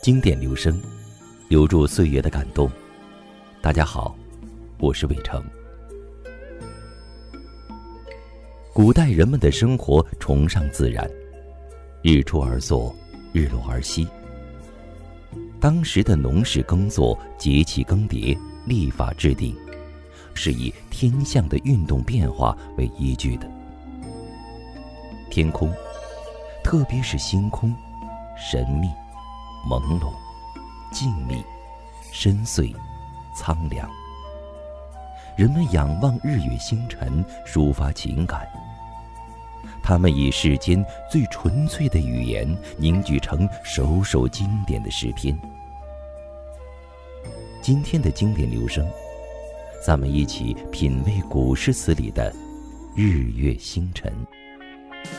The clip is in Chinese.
经典留声，留住岁月的感动。大家好，我是伟成。古代人们的生活崇尚自然，日出而作，日落而息。当时的农事耕作、节气更迭、历法制定，是以天象的运动变化为依据的。天空，特别是星空，神秘、朦胧、静谧、深邃、苍凉。人们仰望日月星辰，抒发情感。他们以世间最纯粹的语言凝聚成首首经典的诗篇。今天的经典留声，咱们一起品味古诗词里的日月星辰。